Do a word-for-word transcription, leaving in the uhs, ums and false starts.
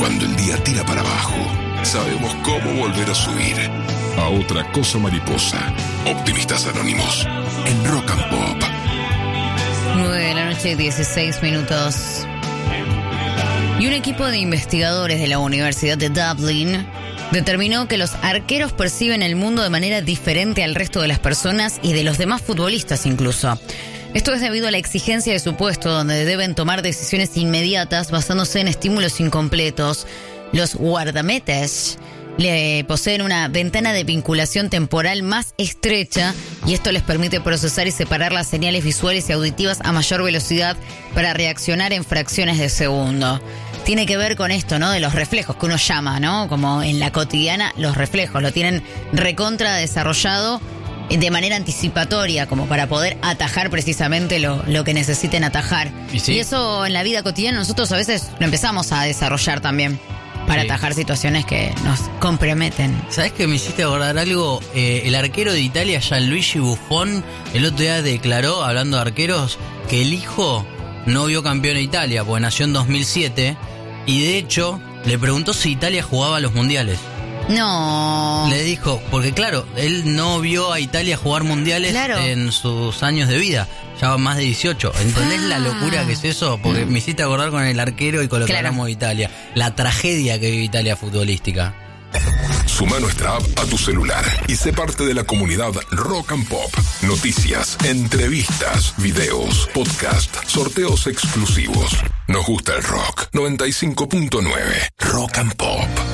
Cuando el día tira para abajo, sabemos cómo volver a subir. A otra cosa mariposa. Optimistas Anónimos. En Rock and Pop. nueve de la noche, dieciséis minutos. Y un equipo de investigadores de la Universidad de Dublín determinó que los arqueros perciben el mundo de manera diferente al resto de las personas y de los demás futbolistas incluso. Esto es debido a la exigencia de su puesto, donde deben tomar decisiones inmediatas basándose en estímulos incompletos. Los guardametes le poseen una ventana de vinculación temporal más estrecha y esto les permite procesar y separar las señales visuales y auditivas a mayor velocidad para reaccionar en fracciones de segundo. Tiene que ver con esto, ¿no? De los reflejos que uno llama, ¿no? Como en la cotidiana, los reflejos lo tienen recontra desarrollado de manera anticipatoria, como para poder atajar precisamente lo, lo que necesiten atajar. ¿Y, sí? y eso en la vida cotidiana nosotros a veces lo empezamos a desarrollar también para sí. atajar situaciones que nos comprometen. ¿Sabés que me hiciste acordar algo? Eh, el arquero de Italia, Gianluigi Buffon, el otro día declaró, hablando de arqueros, que el hijo no vio campeón a Italia, porque nació en dos mil siete, y de hecho le preguntó si Italia jugaba a los mundiales. No. Le dijo, porque claro, él no vio a Italia jugar mundiales claro. en sus años de vida. Ya va más de dieciocho. ¿Entendés ah. la locura que es eso? Porque mm. me hiciste acordar con el arquero y con lo que claro. hablamos de Italia. La tragedia que vive Italia futbolística. Suma nuestra app a tu celular y sé parte de la comunidad Rock and Pop. Noticias, entrevistas, videos, podcast, sorteos exclusivos. Nos gusta el rock. noventa y cinco punto nueve Rock and Pop.